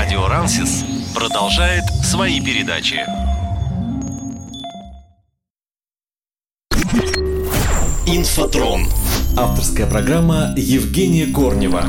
Радио Рансис продолжает свои передачи. Инфотрон. Авторская программа Евгения Корнева.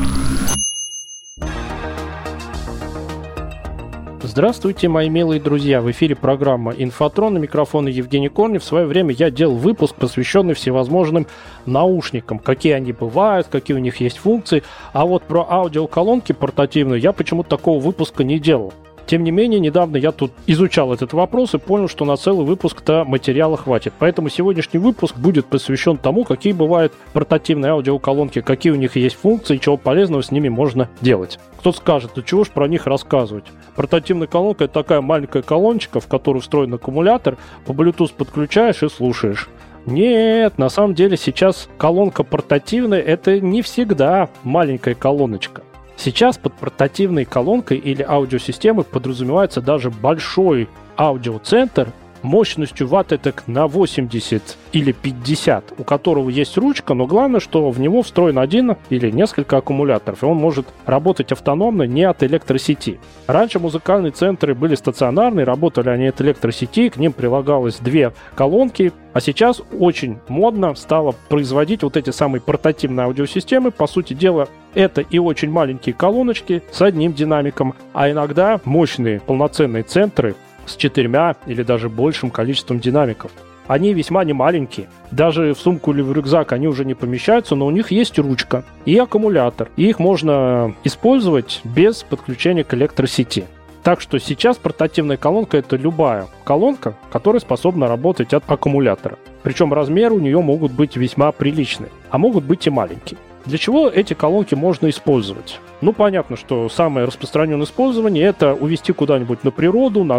Здравствуйте, мои милые друзья! В эфире программа «Инфотрон», на микрофоне Евгений Корнев. В свое время я делал выпуск, посвященный всевозможным наушникам. Какие они бывают, какие у них есть функции. А вот про аудиоколонки портативные я почему-то такого выпуска не делал. Тем не менее, недавно я тут изучал этот вопрос и понял, что на целый выпуск-то материала хватит. Поэтому сегодняшний выпуск будет посвящен тому, какие бывают портативные аудиоколонки, какие у них есть функции, чего полезного с ними можно делать. Кто-то скажет, ну чего ж про них рассказывать? Портативная колонка — это такая маленькая колоночка, в которую встроен аккумулятор, по Bluetooth подключаешь и слушаешь. Нет, на самом деле сейчас колонка портативная — это не всегда маленькая колоночка. Сейчас под портативной колонкой или аудиосистемой подразумевается даже большой аудиоцентр мощностью ватт этак на 80 или 50, у которого есть ручка, но главное, что в него встроен один или несколько аккумуляторов, и он может работать автономно, не от электросети. Раньше музыкальные центры были стационарные, работали они от электросети, к ним прилагалось две колонки, а сейчас очень модно стало производить вот эти самые портативные аудиосистемы. По сути дела, это и очень маленькие колоночки с одним динамиком, а иногда мощные полноценные центры с 4 или даже большим количеством динамиков. Они весьма немаленькие. Даже в сумку или в рюкзак они уже не помещаются, но у них есть ручка и аккумулятор. И их можно использовать без подключения к электросети. Так что сейчас портативная колонка — это любая колонка, которая способна работать от аккумулятора. Причем размеры у нее могут быть весьма приличные, а могут быть и маленькие. Для чего эти колонки можно использовать? Ну, понятно, что самое распространенное использование — это увезти куда-нибудь на природу, на